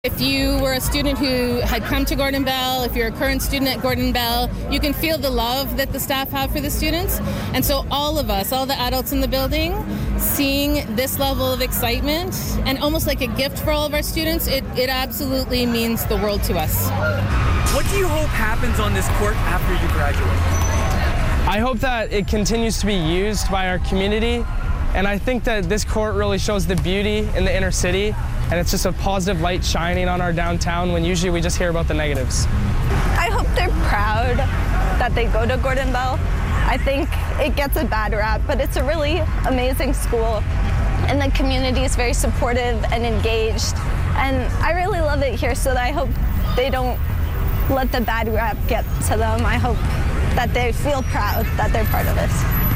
If you were a student who had come to Gordon Bell, if you're a current student at Gordon Bell, you can feel the love that the staff have for the students. And so all of us, all the adults in the building, seeing this level of excitement and almost like a gift for all of our students, it absolutely means the world to us. What do you hope happens on this court after you graduate? I hope that it continues to be used by our community. And I think that this court really shows the beauty in the inner city, and it's just a positive light shining on our downtown when usually we just hear about the negatives. I hope they're proud that they go to Gordon Bell. I think it gets a bad rap, but it's a really amazing school, and the community is very supportive and engaged, and I really love it here, so I hope they don't let the bad rap get to them. I hope that they feel proud that they're part of it.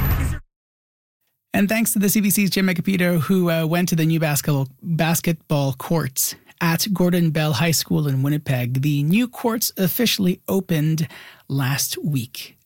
And thanks to the CBC's Jim Agapito, who went to the new basketball courts at Gordon Bell High School in Winnipeg. The new courts officially opened last week.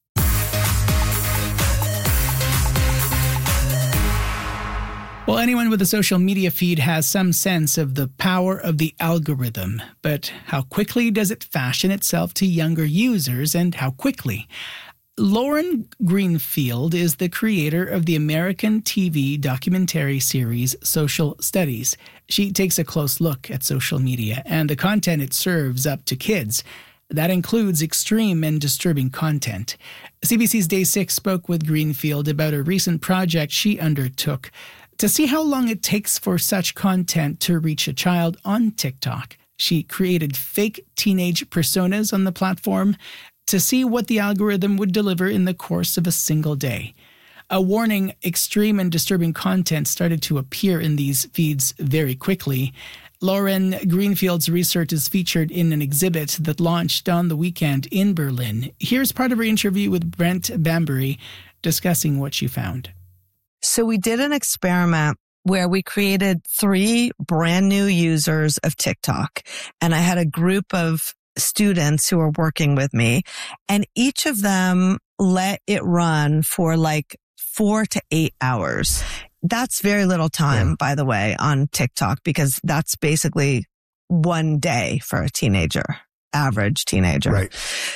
Well, anyone with a social media feed has some sense of the power of the algorithm. But how quickly does it fashion itself to younger users, and how quickly? Lauren Greenfield is the creator of the American TV documentary series Social Studies. She takes a close look at social media and the content it serves up to kids. That includes extreme and disturbing content. CBC's Day 6 spoke with Greenfield about a recent project she undertook to see how long it takes for such content to reach a child on TikTok. She created fake teenage personas on the platform to see what the algorithm would deliver in the course of a single day. A warning: extreme and disturbing content started to appear in these feeds very quickly. Lauren Greenfield's research is featured in an exhibit that launched on the weekend in Berlin. Here's part of her interview with Brent Bambury discussing what she found. So we did an experiment where we created 3 brand new users of TikTok, and I had a group of students who are working with me, and each of them let it run for like 4 to 8 hours. That's very little time, by the way, on TikTok, because that's basically one day for a teenager, average teenager. Right.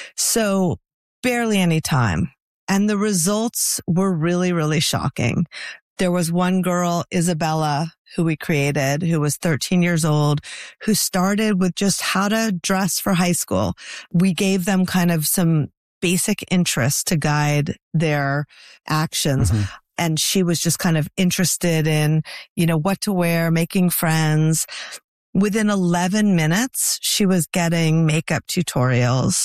So barely any time. And the results were really, really shocking. There was one girl, Isabella, who we created, who was 13 years old, who started with just how to dress for high school. We gave them kind of some basic interests to guide their actions. Mm-hmm. And she was just kind of interested in, what to wear, making friends. Within 11 minutes, she was getting makeup tutorials.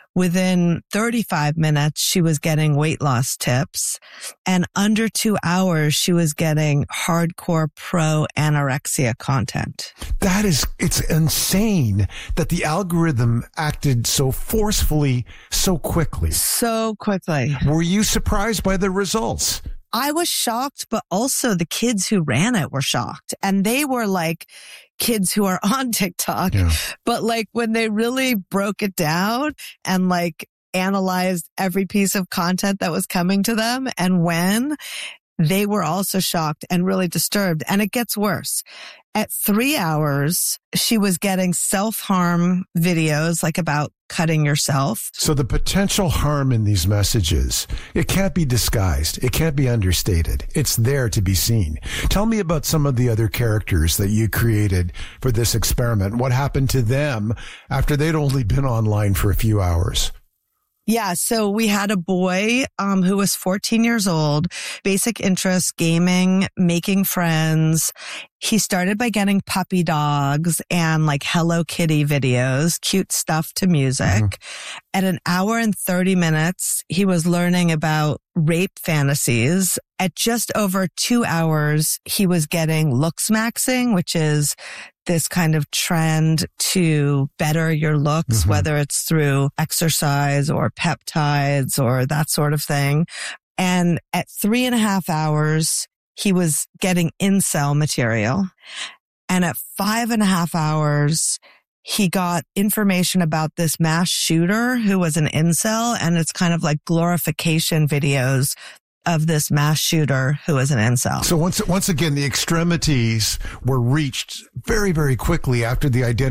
Within 35 minutes, she was getting weight loss tips. And under 2 hours, she was getting hardcore pro anorexia content. It's insane that the algorithm acted so forcefully, so quickly. So quickly. Were you surprised by the results? I was shocked, but also the kids who ran it were shocked. And they were like kids who are on TikTok. Yeah. But like when they really broke it down and like analyzed every piece of content that was coming to them and when, they were also shocked and really disturbed. And it gets worse. At 3 hours, she was getting self-harm videos, like about cutting yourself. So the potential harm in these messages, it can't be disguised. It can't be understated. It's there to be seen. Tell me about some of the other characters that you created for this experiment. What happened to them after they'd only been online for a few hours? Yeah, so we had a boy who was 14 years old, basic interests, gaming, making friends. He started by getting puppy dogs and like Hello Kitty videos, cute stuff to music. Mm-hmm. At an hour and 30 minutes, he was learning about rape fantasies. At just over 2 hours, he was getting looks maxing, which is this kind of trend to better your looks, mm-hmm. whether it's through exercise or peptides or that sort of thing. And at 3.5 hours, he was getting incel material. And at 5.5 hours, he got information about this mass shooter who was an incel, and it's kind of like glorification videos of this mass shooter who is an incel. So once again, the extremities were reached very, very quickly after the identity